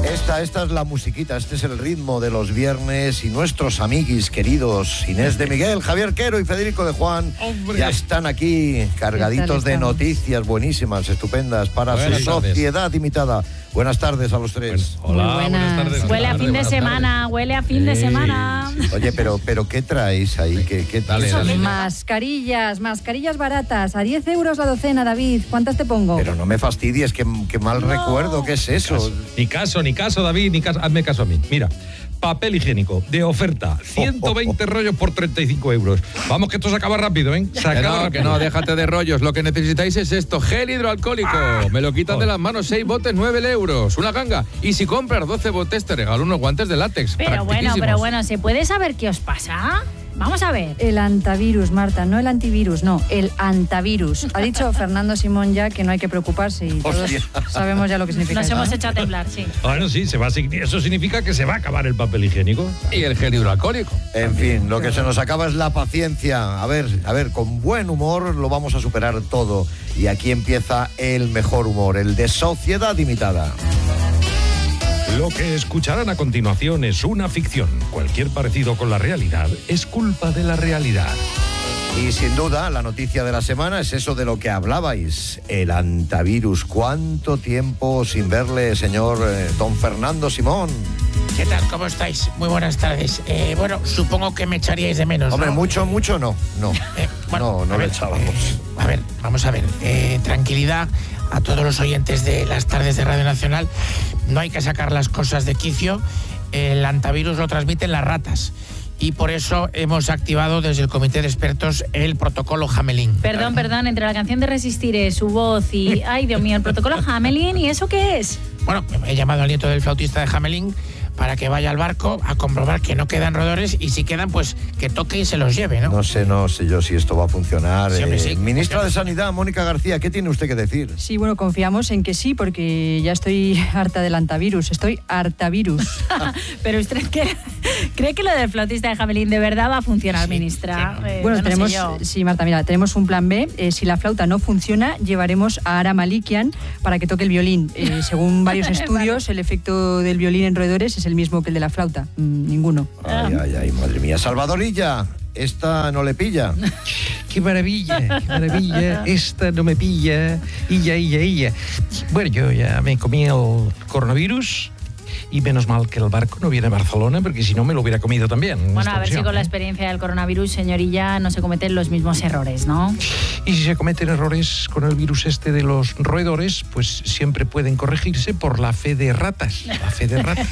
Esta es la musiquita, este es el ritmo de los viernes y nuestros amiguis queridos Inés de Miguel, Javier Quero y Federico de Juan ya están aquí cargaditos de noticias buenísimas, estupendas para su sociedad imitada. Buenas tardes a los tres. Hola, buenas tardes. Huele a fin de semana, huele a fin de semana. Oye, pero ¿qué traéis ahí? ¿Qué tal? Mascarillas baratas, a 10 euros la docena, David. ¿Cuántas te pongo? Pero no me fastidies, que mal recuerdo, ¿qué es eso? Ni caso, David, hazme caso a mí. Mira, papel higiénico, de oferta, 120 rollos por 35 euros. Vamos, que esto se acaba rápido, ¿eh? Que no, déjate de rollos. Lo que necesitáis es esto, gel hidroalcohólico. Me lo quitan de las manos, 6 botes, 9 euros. Una ganga. Y si compras 12 botes, te regalo unos guantes de látex. Pero bueno, ¿se puede saber qué os pasa? Vamos a ver. El antivirus, Marta, no el antivirus, no, el antivirus. Ha dicho Fernando Simón ya que no hay que preocuparse y todos sabemos ya lo que significa. Nos hemos hecho a temblar, sí. Bueno, sí, eso significa que se va a acabar el papel higiénico. Y el gel hidroalcohólico. En fin, lo que se nos acaba es la paciencia. A ver, con buen humor lo vamos a superar todo. Y aquí empieza el mejor humor, el de Sociedad Imitada. Lo que escucharán a continuación es una ficción. Cualquier parecido con la realidad es culpa de la realidad. Y sin duda, la noticia de la semana es eso de lo que hablabais, el antivirus. ¿Cuánto tiempo sin verle, señor don Fernando Simón? ¿Qué tal? ¿Cómo estáis? Muy buenas tardes. Bueno, supongo que me echaríais de menos, ¿no? Hombre, mucho no. No lo echábamos. Vamos a ver. Tranquilidad a todos los oyentes de las tardes de Radio Nacional. No hay que sacar las cosas de quicio. El antivirus lo transmiten las ratas. Y por eso hemos activado desde el Comité de Expertos el protocolo Hamelin. Perdón, entre la canción de Resistiré, su voz y... Ay, Dios mío, el protocolo Hamelin, ¿y eso qué es? Bueno, he llamado al nieto del flautista de Hamelin para que vaya al barco a comprobar que no quedan roedores y si quedan, pues que toque y se los lleve, ¿no? No sé yo si esto va a funcionar. Sí, sí. Ministra de Sanidad, Mónica García, ¿qué tiene usted que decir? Sí, bueno, confiamos en que sí, porque ya estoy harta del antivirus, estoy hartavirus. Pero usted cree que lo del flautista de Hamelin de verdad va a funcionar, ministra. Sí. Bueno, sí, Marta, mira, tenemos un plan B. Si la flauta no funciona, llevaremos a Ara Malikian para que toque el violín. Según varios estudios, el efecto del violín en roedores es el mismo que el de la flauta. Ninguno. Ay, madre mía. Salvadorilla, esta no le pilla. Qué maravilla, esta no me pilla. Illa. Bueno, yo ya me comí el coronavirus y menos mal que el barco no viene a Barcelona, porque si no me lo hubiera comido también. Bueno, a ver si con la experiencia del coronavirus, señorilla, no se cometen los mismos errores, ¿no? Y si se cometen errores con el virus este de los roedores, pues siempre pueden corregirse por la fe de ratas. La fe de ratas.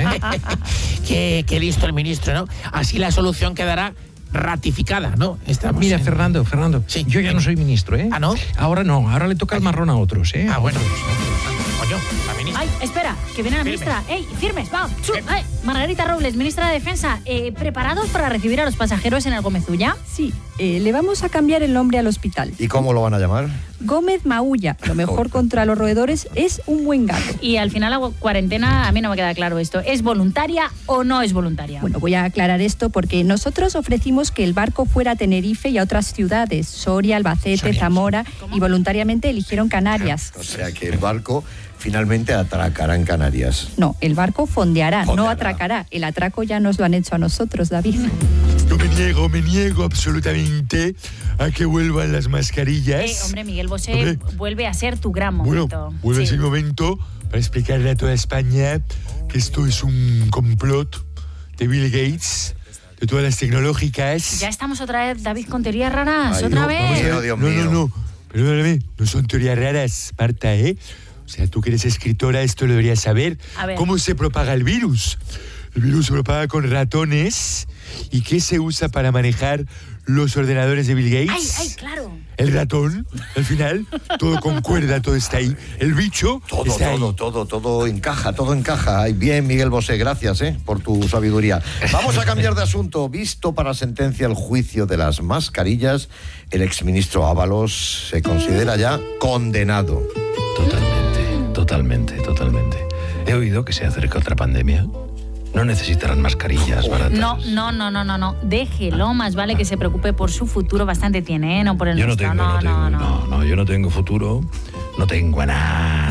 Qué listo el ministro, ¿no? Así la solución quedará ratificada, ¿no? Mira, Fernando, sí, yo ya no soy ministro, ¿eh? ¿Ah, no? Ahora no, ahora le toca el marrón a otros, ¿eh? Ah, bueno. Coño, la ministra. Ay, espera, que viene la ministra. ¡Ey, firmes, va! Ay, Margarita Robles, ministra de Defensa, ¿preparados para recibir a los pasajeros en el Gómez Ulla? Sí, le vamos a cambiar el nombre al hospital. ¿Y cómo lo van a llamar? Gómez Maulla. Lo mejor contra los roedores es un buen gato. Y al final la cuarentena, a mí no me queda claro esto. ¿Es voluntaria o no es voluntaria? Bueno, voy a aclarar esto porque nosotros ofrecimos que el barco fuera a Tenerife y a otras ciudades, Soria, Albacete, Zamora, y voluntariamente eligieron Canarias. O sea que el barco finalmente atracará en Canarias. No, el barco fondeará, no atracará. El atraco ya nos lo han hecho a nosotros, David. Yo me niego absolutamente a que vuelvan las mascarillas. Hombre, Miguel Bosé, vuelve a ser tu gran momento. Bueno, vuelve a ser mi momento para explicarle a toda España que esto es un complot de Bill Gates, de todas las tecnológicas. Ya estamos otra vez, David, con teorías raras. Ay, ¿Otra vez? Dios mío. No, perdóname, no son teorías raras, Marta, ¿eh? O sea, tú que eres escritora, esto lo deberías saber. ¿Cómo se propaga el virus? El virus se propaga con ratones. ¿Y qué se usa para manejar los ordenadores de Bill Gates? ¡Ay, claro! El ratón, al final, todo concuerda, todo está ahí. El bicho está ahí. Todo encaja. Ay, bien, Miguel Bosé, gracias por tu sabiduría. Vamos a cambiar de asunto. Visto para sentencia el juicio de las mascarillas, el exministro Ábalos se considera ya condenado. Totalmente. He oído que se acerca otra pandemia. No necesitarán mascarillas baratas. No. Déjelo, más vale que se preocupe por su futuro. Bastante tiene, no por el yo nuestro. No, yo no tengo futuro. No tengo a nadie.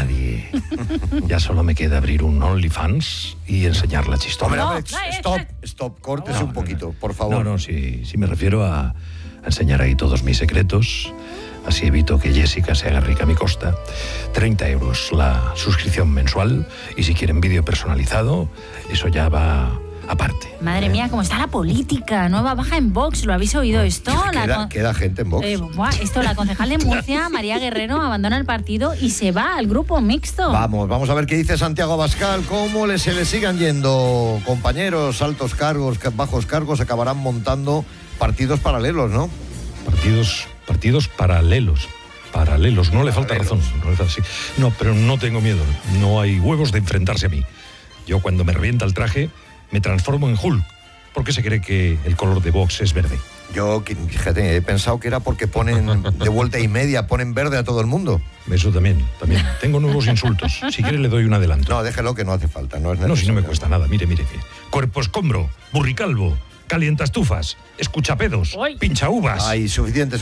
Ya solo me queda abrir un OnlyFans y enseñar la chistosa. Hombre, stop, córtese un poquito, por favor. No, sí me refiero a enseñar ahí todos mis secretos. Así evito que Jessica se haga rica a mi costa. 30 euros la suscripción mensual. Y si quieren vídeo personalizado, eso ya va aparte. Madre mía, cómo está la política. Nueva baja en Vox. ¿Lo habéis oído esto? Queda gente en Vox. La concejal de Murcia, María Guerrero, abandona el partido y se va al grupo mixto. Vamos a ver qué dice Santiago Abascal. ¿Cómo se le sigan yendo compañeros, altos cargos, bajos cargos? Acabarán montando partidos paralelos, ¿no? Partidos paralelos. No le falta razón. No, pero no tengo miedo. No hay huevos de enfrentarse a mí. Yo cuando me revienta el traje me transformo en Hulk. ¿Por qué se cree que el color de Vox es verde? Yo, fíjate, he pensado que era porque ponen de vuelta y media, ponen verde a todo el mundo. Eso también. Tengo nuevos insultos. Si quiere le doy un adelanto. No, déjelo que no hace falta. No, si no me cuesta nada. Mire. Cuerpo escombro, burricalvo, calientastufas, escuchapedos, pinchauvas. Ay, suficiente.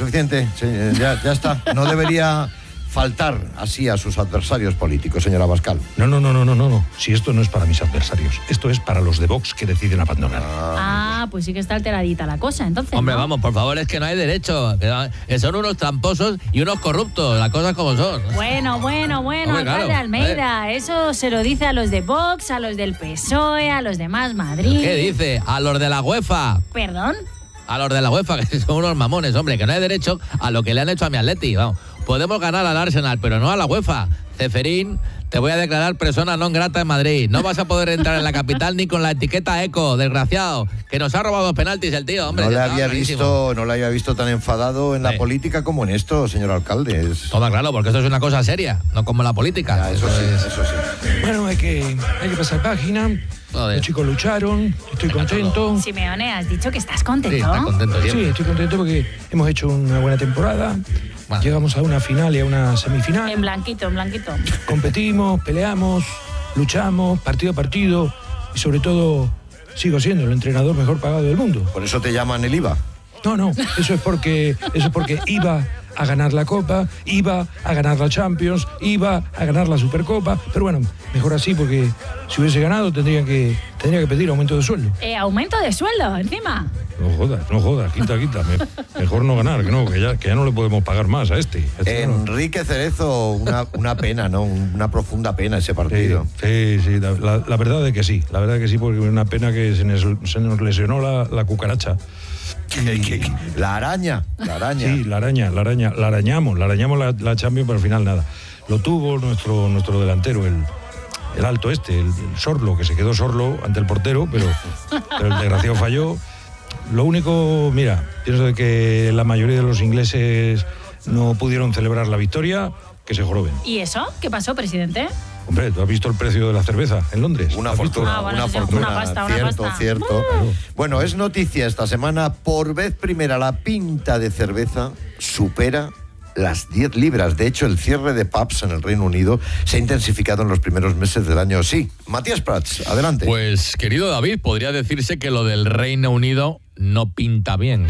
Ya está. No debería faltar así a sus adversarios políticos, señor Abascal. No. Si esto no es para mis adversarios, esto es para los de Vox que deciden abandonar. Pues sí que está alteradita la cosa, entonces. Hombre, ¿no? vamos, por favor, es que no hay derecho. Que son unos tramposos y unos corruptos, las cosas como son. Bueno, alcalde Almeida, eso se lo dice a los de Vox, a los del PSOE, a los de Más Madrid. ¿Qué dice? A los de la UEFA. ¿Perdón? A los de la UEFA, que son unos mamones, hombre, que no hay derecho a lo que le han hecho a mi Atleti, vamos. Podemos ganar al Arsenal, pero no a la UEFA. Ceferín, te voy a declarar persona non grata en Madrid. No vas a poder entrar en la capital ni con la etiqueta eco, desgraciado, que nos ha robado 2 penaltis el tío, hombre. No le había visto tan enfadado en la política como en esto, señor alcalde. Toma, claro, porque esto es una cosa seria, no como la política. Ya, eso sí. Bueno, hay que pasar página. Los chicos lucharon, estoy contento. Simeone, has dicho que estás contento. Sí, está contento siempre. Sí, estoy contento porque hemos hecho una buena temporada. Bueno. Llegamos a una final y a una semifinal. En blanquito. Competimos, peleamos, luchamos, partido a partido. Y sobre todo, sigo siendo el entrenador mejor pagado del mundo. ¿Por eso te llaman el IVA? No, eso es porque iba a ganar la Copa, iba a ganar la Champions, iba a ganar la Supercopa, pero bueno, mejor así porque si hubiese ganado tendría que pedir aumento de sueldo. ¿Aumento de sueldo encima? No jodas, quita. Mejor no ganar, que ya no le podemos pagar más a este. Enrique Cerezo, una pena, ¿no? Una profunda pena ese partido. Sí, la verdad es que sí, porque una pena que se nos lesionó la cucaracha. La araña. Sí, la arañamos la Champions, pero al final nada. Lo tuvo nuestro delantero, el alto el Sorlo, que se quedó sorlo ante el portero, pero el desgraciado falló. Lo único, pienso de que la mayoría de los ingleses no pudieron celebrar la victoria, que se joroben. ¿Y eso? ¿Qué pasó, presidente? Hombre, ¿tú has visto el precio de la cerveza en Londres? Una fortuna. Una pasta. Cierto. Bueno, es noticia esta semana. Por vez primera, la pinta de cerveza supera las 10 libras. De hecho, el cierre de pubs en el Reino Unido se ha intensificado en los primeros meses del año. Sí, Matías Prats, adelante. Pues, querido David, podría decirse que lo del Reino Unido no pinta bien.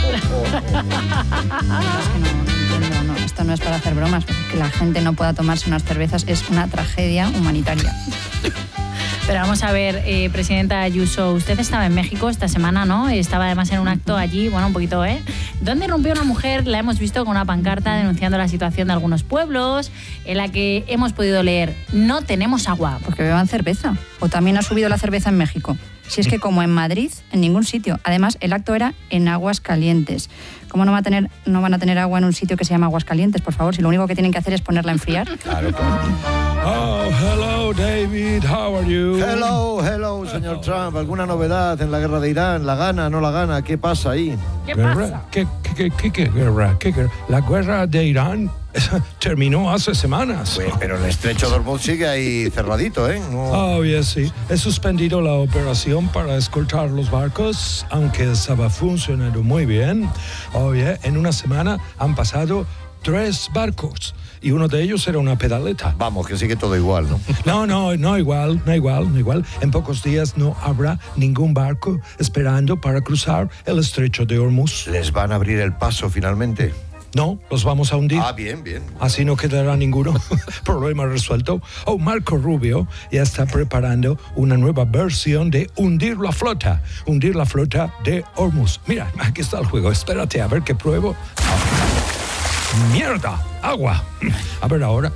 Esto no es para hacer bromas, que la gente no pueda tomarse unas cervezas es una tragedia humanitaria. Pero vamos a ver, presidenta Ayuso, usted estaba en México esta semana, ¿no? Estaba además en un acto allí, un poquito, donde irrumpió una mujer, la hemos visto con una pancarta denunciando la situación de algunos pueblos, en la que hemos podido leer, no tenemos agua. Porque beban cerveza. O también ha subido la cerveza en México. Si es que como en Madrid, en ningún sitio. Además, el acto era en Aguascalientes. ¿Cómo no van a tener agua en un sitio que se llama Aguascalientes, por favor? Si lo único que tienen que hacer es ponerla a enfriar. Claro. Oh, hello, David. How are you? Hello, señor Trump. ¿Alguna novedad en la guerra de Irán? ¿La gana, no la gana? ¿Qué pasa ahí? ¿Qué pasa? ¿Qué guerra? ¿Qué guerra? La guerra de Irán terminó hace semanas. Pero el estrecho de Hormuz sigue ahí cerradito, ¿eh? No. Sí. He suspendido la operación para escoltar los barcos, aunque estaba funcionando muy bien. En una semana han pasado 3 barcos. Y uno de ellos era una pedaleta. Vamos, que sigue todo igual, ¿no? No igual. En pocos días no habrá ningún barco esperando para cruzar el estrecho de Hormuz. ¿Les van a abrir el paso finalmente? No, los vamos a hundir. Ah, bien, bien. Así no quedará ninguno. Problema resuelto. Marco Rubio ya está preparando una nueva versión de hundir la flota de Hormuz. Mira, aquí está el juego. Espérate a ver qué pruebo. ¡Mierda! ¡Agua! A ver ahora.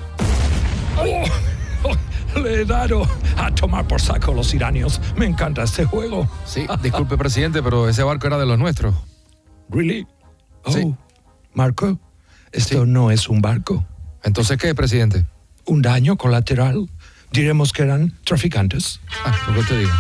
Le he dado a tomar por saco los iranios. Me encanta este juego. Sí, disculpe, presidente, pero ese barco era de los nuestros. ¿Really? Sí. Marco, esto no es un barco. ¿Entonces qué, presidente? Un daño colateral. Diremos que eran traficantes. Lo que usted diga.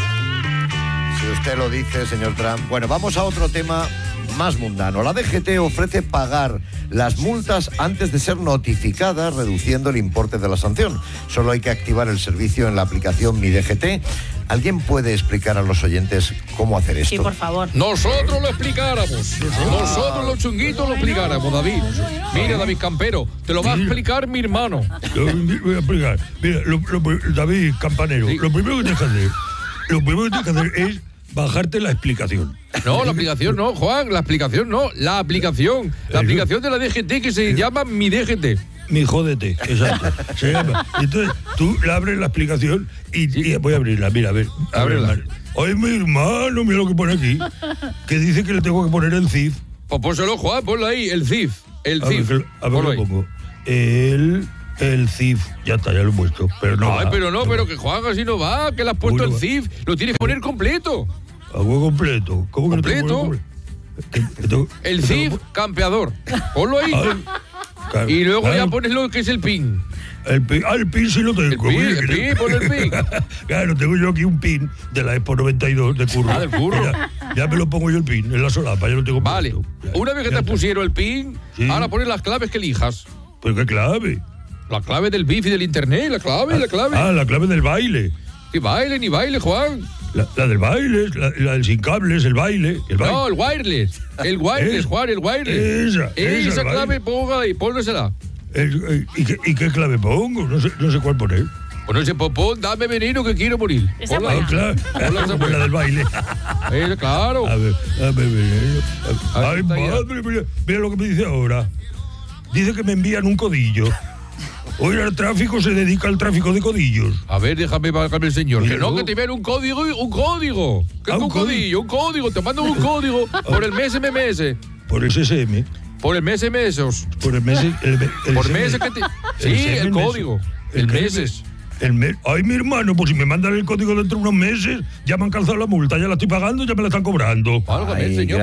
Si usted lo dice, señor Trump. Bueno, vamos a otro tema más mundano. La DGT ofrece pagar las multas antes de ser notificadas, reduciendo el importe de la sanción. Solo hay que activar el servicio en la aplicación Mi DGT. ¿Alguien puede explicar a los oyentes cómo hacer esto? Sí, por favor. Nosotros lo explicáramos. Nosotros los chunguitos lo explicáramos, David. Mira, David Campero, te lo va a explicar mi hermano. Voy a explicar. Mira, David Campanero, Sí. lo primero que tienes que hacer es bajarte la explicación. No, la aplicación no, Juan, la explicación no, la aplicación. La aplicación de la DGT que se llama Mi DGT. Mi jódete, exacto. Se llama. Entonces, tú le abres la explicación y voy a abrirla. Mira, a ver. Ábrela. Ay, mi hermano, mira lo que pone aquí. Que dice que le tengo que poner el CIF. Pues pónselo, Juan, ponlo ahí, el CIF. El A ver, CIF. a ver, Ponlo lo ahí. pongo. El CIF. Ya está, ya lo he puesto. Pero no. Ay, va. pero que Juan así no va, que le has puesto Uy, no el va. CIF. Lo tienes que poner completo. Hago completo. ¿Cómo que no tengo ¿Completo? completo? El CIF campeador. Ponlo ahí. Claro, Y luego claro. ya pones lo que es el PIN. El pin sí lo tengo. El pin, pon el pin. Claro, tengo yo aquí un pin de la Expo 92 de Curro. Ah, del Curro. Ya me lo pongo yo el pin en la solapa, ya lo tengo Vale. puesto. Ya, Una vez que ya te está. pusieron el PIN, Sí. ahora pones las claves que elijas. ¿Pero qué clave? La clave del BIF y del internet, la clave. Ah, la clave del baile. Ni baile, Juan. La del baile, la del sin cables, el baile. No, el wireless. El wireless, Juan, el wireless. Esa el clave, baile. ponga ahí, pónsela. ¿Y qué clave pongo? No sé cuál poner. Pues no sé, pon, dame veneno que quiero morir. Esa Ponla ahí. buena. Claro, Hola, esa pues la del baile. Claro. A ver, veneno. Ahí Ay, está ya. madre, mira lo que me dice ahora. Dice que me envían un codillo. Hoy el tráfico se dedica al tráfico de codillos. A ver, déjame bajarme el señor. Mira, Que no, no. que te viene un código. ¿Qué es Ah, un código? Un código. Te mando un código por el MSMS. Por el SSM. Por el MSMS. Por el mes. Por meses que te. Sí, el código. El meses. Ay, mi hermano, pues si me mandan el código dentro de unos meses, ya me han calzado la multa, ya la estoy pagando, ya me la están cobrando. Válgame, Ay, señor.